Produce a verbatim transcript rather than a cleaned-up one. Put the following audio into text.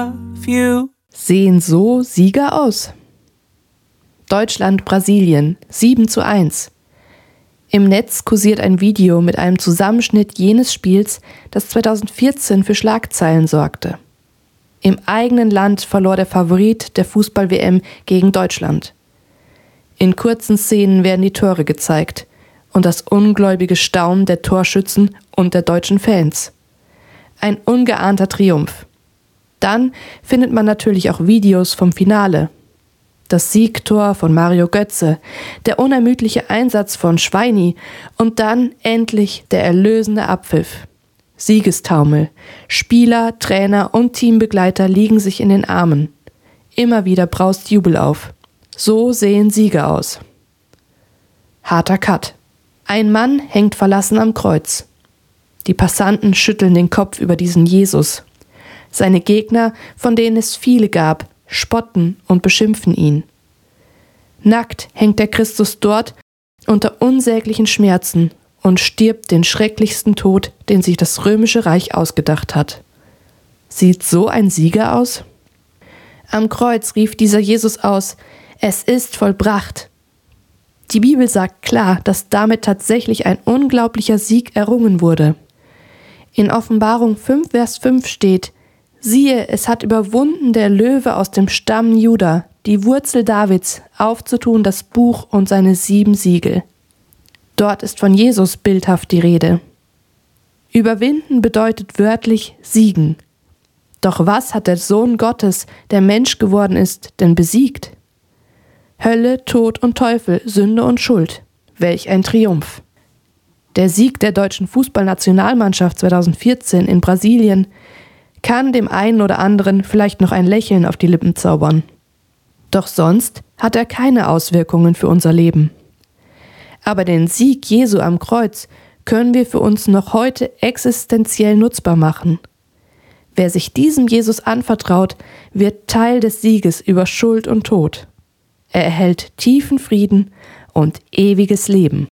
Sehen so Sieger aus? Deutschland, Brasilien, sieben zu eins. Im Netz kursiert ein Video mit einem Zusammenschnitt jenes Spiels, das zweitausendvierzehn für Schlagzeilen sorgte. Im eigenen Land verlor der Favorit der Fußball-W M gegen Deutschland. In kurzen Szenen werden die Tore gezeigt und das ungläubige Staunen der Torschützen und der deutschen Fans. Ein ungeahnter Triumph. Dann findet man natürlich auch Videos vom Finale. Das Siegtor von Mario Götze, der unermüdliche Einsatz von Schweini und dann endlich der erlösende Abpfiff. Siegestaumel. Spieler, Trainer und Teambegleiter liegen sich in den Armen. Immer wieder braust Jubel auf. So sehen Sieger aus. Harter Cut. Ein Mann hängt verlassen am Kreuz. Die Passanten schütteln den Kopf über diesen Jesus. Seine Gegner, von denen es viele gab, spotten und beschimpfen ihn. Nackt hängt der Christus dort unter unsäglichen Schmerzen und stirbt den schrecklichsten Tod, den sich das Römische Reich ausgedacht hat. Sieht so ein Sieger aus? Am Kreuz rief dieser Jesus aus: Es ist vollbracht. Die Bibel sagt klar, dass damit tatsächlich ein unglaublicher Sieg errungen wurde. In Offenbarung fünf, Vers fünf steht: Siehe, es hat überwunden der Löwe aus dem Stamm Juda, die Wurzel Davids, aufzutun das Buch und seine sieben Siegel. Dort ist von Jesus bildhaft die Rede. Überwinden bedeutet wörtlich siegen. Doch was hat der Sohn Gottes, der Mensch geworden ist, denn besiegt? Hölle, Tod und Teufel, Sünde und Schuld. Welch ein Triumph! Der Sieg der deutschen Fußballnationalmannschaft zweitausendvierzehn in Brasilien kann dem einen oder anderen vielleicht noch ein Lächeln auf die Lippen zaubern. Doch sonst hat er keine Auswirkungen für unser Leben. Aber den Sieg Jesu am Kreuz können wir für uns noch heute existenziell nutzbar machen. Wer sich diesem Jesus anvertraut, wird Teil des Sieges über Schuld und Tod. Er erhält tiefen Frieden und ewiges Leben.